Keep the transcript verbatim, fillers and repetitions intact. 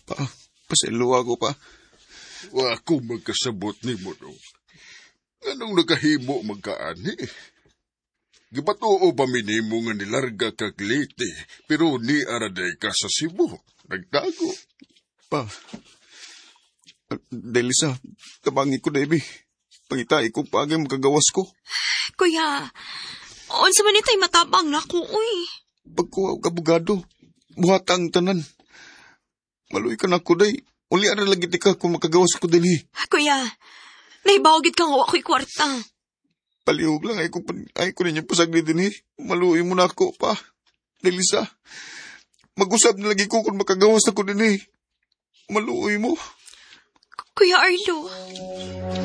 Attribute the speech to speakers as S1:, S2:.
S1: Pa, pasiluwa ko pa.
S2: Wa ako magkasabot ni mo, no. Anong nakahimo magkaani? Gibatuo pa minimo nga nilarga kag Leyte, pero ni araday ka sa Cebu. Nagtago.
S1: Pa, Delisa, tabangi ko, Debbie. Pangitay ko pa agay magagawas ko.
S3: Kuya, onsa man itay matabang na ko, uy.
S1: Pagkuha ka bugado, buhatang tanan. Maluy ka na ko, day. Uli ara lagi ti ka kung makagawas ko din eh.
S3: Kuya, naibawagit kang awa ko'y kwarta.
S1: Palihog lang, ay ko, ay ko ninyo pasagli din eh. Maluy mo na ako pa. Delisa, mag-usap na lagi ko kung makagawas ako din eh. Maluoy mo.
S3: Kuya Arlo.